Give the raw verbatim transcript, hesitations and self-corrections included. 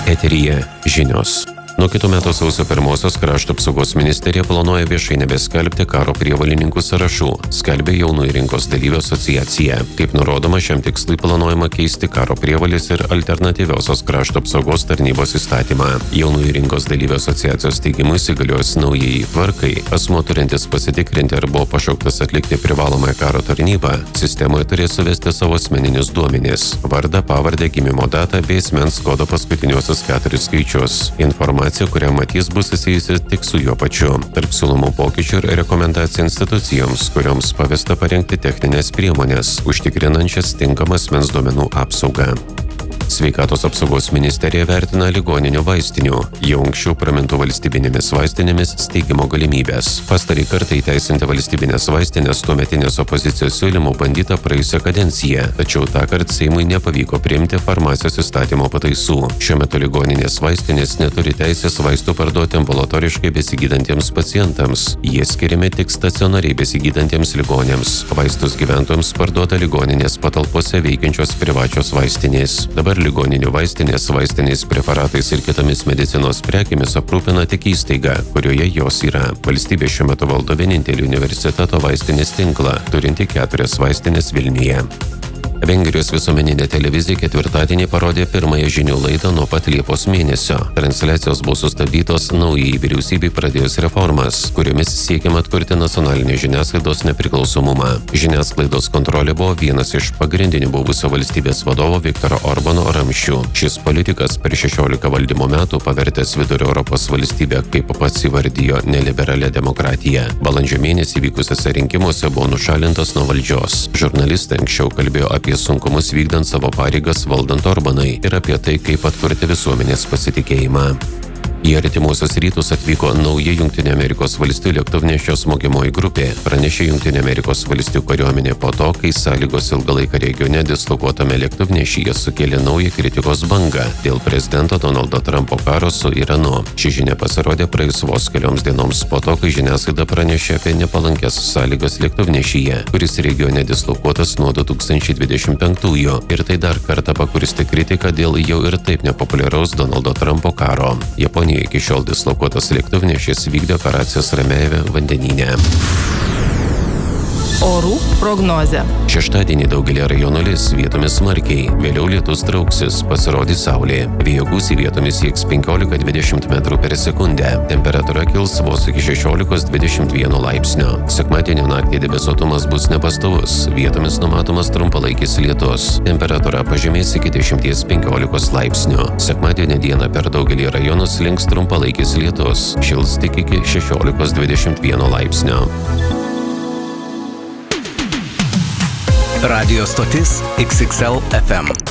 Eteryje žinios. Nuo kitų metų sausio pirmosios krašto apsaugos ministerija planuoja viešai nebeskelbti karo prievolininkų sąrašų, skelbia Jaunųjų rinkos dalyvių asociacija. Kaip nurodoma, šiam tikslui planuojama keisti karo prievolės ir alternatyviosios krašto apsaugos tarnybos įstatymą. Jaunųjų rinkos dalyvių asociacijos teigimu įsigaliojus naujai tvarkai, asmuo turintis pasitikrinti ar buvo pašauktas atlikti privalomąją karo tarnybą, sistemoje turės suvesti savo asmeninius duomenis – vardą, pavardę, gimimo datą bei asmens kodo paskutiniuosius keturis skaičius. Informacija kurią matys, bus susijusi tik su juo pačiu. Tarp siūlomų pokyčių ir rekomendacijų institucijoms, kurioms pavesta parengti techninės priemonės, užtikrinančias tinkamą asmens duomenų apsaugą. Sveikatos apsaugos ministerija vertina ligoninių vaistinių, jau anksčiau pramintų valstybinėmis vaistinėmis steigimo galimybės. Pastarąjį kartą įteisinti valstybinės vaistinės tuometinės opozicijos siūlymų bandyta praėjusią kadenciją, tačiau tąkart Seimui nepavyko priimti farmacijos įstatymo pataisų. Šiuo metu ligoninės vaistinės neturi teisės vaistų parduoti ambulatoriškai besigydantiems pacientams. Jie skiriami tik stacionariai besigydantiems ligoniams. Vaistus gyventojams parduoda ligoninės patalpose veikiančios privačios vaistinės. Dabar ligoninių vaistinės vaistiniais preparatais ir kitomis medicinos prekėmis aprūpina tik įstaiga, kurioje jos yra. Valstybė šiuo metu valdo vienintelį universiteto vaistinės tinklą, turinti keturias vaistinės Vilniuje. Vengrijos visuomeninė televizija ketvirtadienį parodė pirmąją žinių laidą nuo pat Liepos mėnesio. Transliacijos buvo sustabdytos naujai vyriausybei pradėjus reformas, kuriomis siekiama atkurti nacionalinės žiniasklaidos nepriklausomumą. Žiniasklaidos kontrolė buvo vienas iš pagrindinių buvusio valstybės vadovo Viktoro Orbano ramsčių. Šis politikas per šešiolika valdymo metų pavertęs Vidurio Europos valstybę, kaip pats įvardijo, neliberalią demokratiją. Balandžio mėnesį vykusiuose rinkimuose buvo nušalintas nuo valdžios. Žurnalistai anksčiau kalbėjo apie apie sunkumus vykdant savo pareigas valdant Orbanui ir apie tai, kaip atkurti visuomenės pasitikėjimą. Į artimuosius rytus atvyko nauja Jungtinių Amerikos valstijų lėktuvnešio smogiamoji grupė, pranešė Jungtinių Amerikos valstijų kariuomenė po to, kai sąlygos ilgą laiką regione dislokuotame lėktuvnešyje sukėlė naują kritikos bangą dėl prezidento Donaldo Trumpo karo su Iranu. Ši žinia pasirodė praėjus vos kelioms dienoms po to, kai žiniasklaida pranešė apie nepalankes sąlygas lėktuvnešyje, kuris regione dislokuotas nuo du tūkstančiai dvidešimt penktųjų ir tai dar kartą pakurstė kritiką dėl jau ir taip nepopuliaraus Donaldo Trumpo karo. Japonija iki šiol dislokuotas lėktuvnešis vykdė operacijas Ramiajame vandenyne. Orų prognozė. Šeštadienį daugelį rajonų lis, vietomis smarkiai, vėliau lietus trauksis, pasirodys saulė. Vėjo gūsiai vietomis sieks penkiolika dvidešimt metrų per sekundę. Temperatūra kils vos iki šešiolikos dvidešimt vieno laipsnio. Sekmadienio naktį debesuotumas bus nepastovus, vietomis numatomas trumpalaikis lietus. Temperatūra pažemės iki dešimties penkiolikos laipsnių. Sekmadienio dieną per daugelį rajonų slinks trumpalaikis lietus, šils tik iki šešiolikos dvidešimt vieno laipsnio. Radio stotis X X L F M.